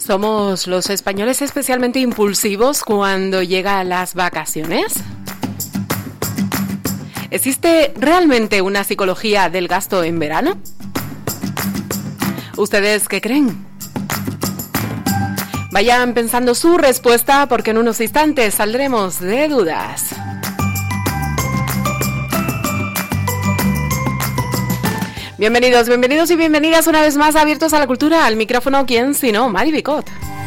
¿Somos los españoles especialmente impulsivos cuando llegan las vacaciones? ¿Existe realmente una psicología del gasto en verano? ¿Ustedes qué creen? Vayan pensando su respuesta porque en unos instantes saldremos de dudas. Bienvenidos y bienvenidas una vez más a Abiertos a la Cultura. Al micrófono, ¿quién si no? Mari Bicot.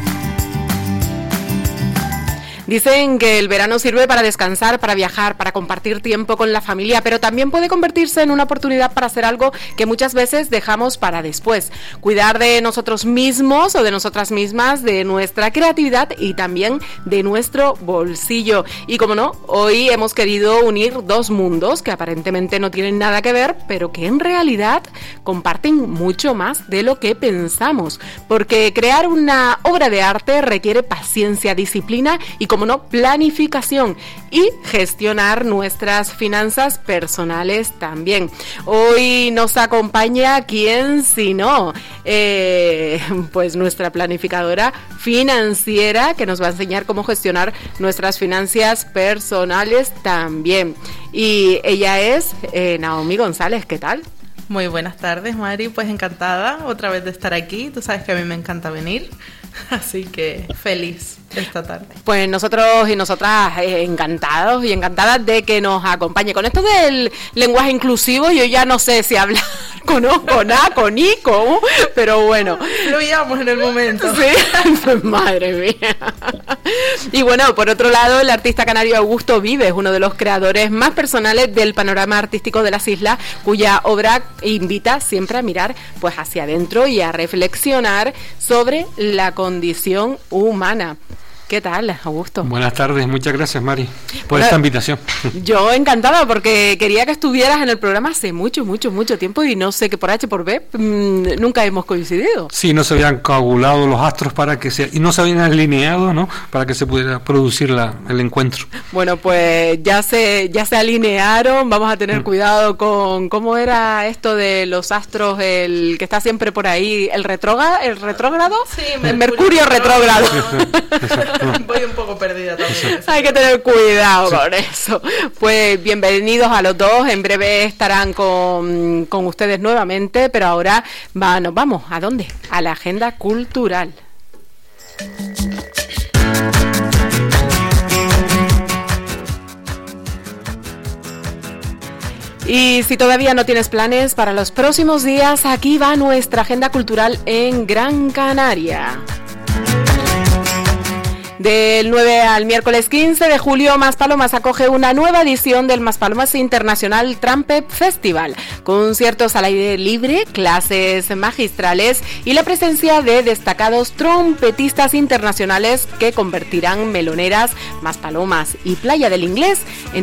Dicen que el verano sirve para descansar, para viajar, para compartir tiempo con la familia, pero también puede convertirse en una oportunidad para hacer algo que muchas veces dejamos para después. Cuidar de nosotros mismos o de nosotras mismas, de nuestra creatividad y también de nuestro bolsillo. Y como no, hoy hemos querido unir dos mundos que aparentemente no tienen nada que ver, pero que en realidad comparten mucho más de lo que pensamos. Porque crear una obra de arte requiere paciencia, disciplina y, como no, planificación y gestionar nuestras finanzas personales también. Hoy nos acompaña, ¿quién si no? Pues nuestra planificadora financiera, que nos va a enseñar cómo gestionar nuestras finanzas personales también. Y ella es Naomi González. ¿Qué tal? Muy buenas tardes, Mari. Pues encantada otra vez de estar aquí. Tú sabes que a mí me encanta venir, así que feliz esta tarde. Pues nosotros y nosotras encantados y encantadas de que nos acompañe. Con esto del lenguaje inclusivo, yo ya no sé si hablar con O, con A, con I, con U, pero bueno. Lo veíamos en el momento. Sí, madre mía. Y bueno, por otro lado, el artista canario Augusto Vives, uno de los creadores más personales del panorama artístico de las islas, cuya obra invita siempre a mirar pues hacia adentro y a reflexionar sobre la condición humana. ¿Qué tal, Augusto? Buenas tardes, muchas gracias, Mari, por esta invitación. Yo encantada porque quería que estuvieras en el programa hace mucho tiempo y no sé, que por H por B nunca hemos coincidido. Sí, no se habían coagulado los astros y no se habían alineado, ¿no? Para que se pudiera producir el encuentro. Bueno, pues ya se alinearon. Vamos a tener cuidado con cómo era esto de los astros, el que está siempre por ahí, el retrógrado. Sí, Mercurio retrógrado. Voy un poco perdida también. Hay que tener cuidado con eso. Pues bienvenidos a los dos. En breve estarán con ustedes nuevamente, pero ahora nos vamos. ¿A dónde? A la agenda cultural. Y si todavía no tienes planes para los próximos días, aquí va nuestra agenda cultural en Gran Canaria. Del 9 al miércoles 15 de julio, Maspalomas acoge una nueva edición del Maspalomas International Trumpet Festival. Conciertos al aire libre, clases magistrales y la presencia de destacados trompetistas internacionales que convertirán Meloneras, Maspalomas y Playa del Inglés en